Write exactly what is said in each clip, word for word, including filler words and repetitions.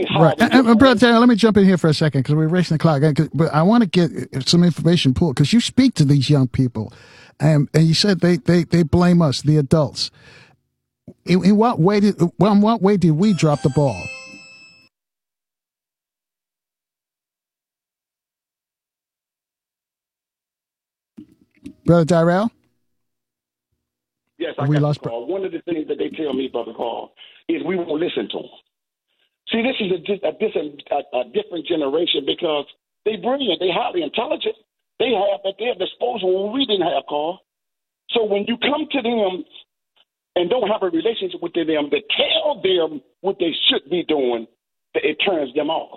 things Right. hard. And, and, Brother Terry, let me jump in here for a second because we're racing the clock. But I want to get some information pulled because you speak to these young people, and and you said they they, they blame us, the adults. In, in what way did well, in what way did we drop the ball? Brother Tyrell? Yes, I we got lost the call. One of the things that they tell me, Brother Carl, is we won't listen to them. See, this is a, a, different, a, a different generation because they brilliant, they highly intelligent. They have at their disposal what we didn't have, Carl. So when you come to them and don't have a relationship with them that tell them what they should be doing, it turns them off.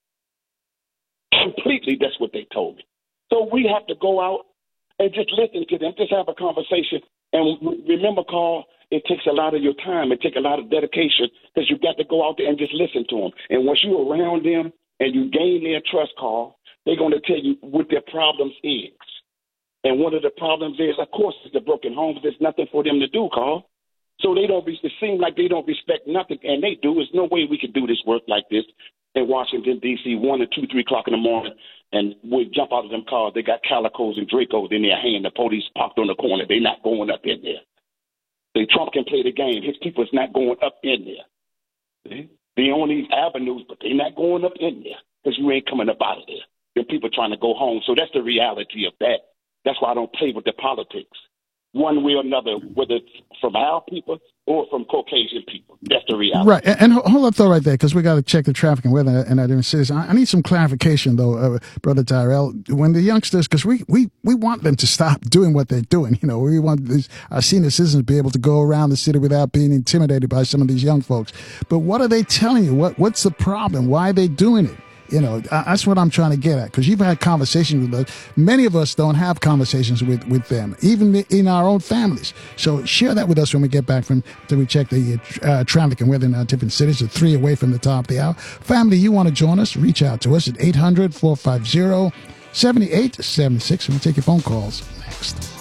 Completely, that's what they told me. So we have to go out and just listen to them, just have a conversation. And remember, Carl, it takes a lot of your time. It takes a lot of dedication because you got to go out there and just listen to them. And once you're around them and you gain their trust, Carl, they're going to tell you what their problems is. And one of the problems is, of course, is the broken homes. There's nothing for them to do, Carl. So they don't. It seems like they don't respect nothing, and they do. There's no way we could do this work like this in Washington, D C, one or two, three o'clock in the morning, and we jump out of them cars. They got Calicos and Dracos in their hand. The police parked on the corner. They're not going up in there. The Trump can play the game. His people is not going up in there. See? They on these avenues, but they're not going up in there because you ain't coming up out of there. The people trying to go home. So that's the reality of that. That's why I don't play with the politics, one way or another, whether it's from our people or from Caucasian people. That's the reality. Right. And, and hold up, though, right there, because we got to check the traffic and weather and I didn't say this. I, I need some clarification, though, uh, Brother Tyrell. When the youngsters, because we, we, we want them to stop doing what they're doing. You know, we want this, our senior citizens to be able to go around the city without being intimidated by some of these young folks. But what are they telling you? What What's the problem? Why are they doing it? You know, that's what I'm trying to get at, because you've had conversations with us. Many of us don't have conversations with, with them, even in our own families. So share that with us when we get back from, till we check the uh, traffic and weather in our different cities. We're three away from the top of the hour. Family, you want to join us? Reach out to us at eight hundred, four five zero, seven eight seven six. And we'll take your phone calls next.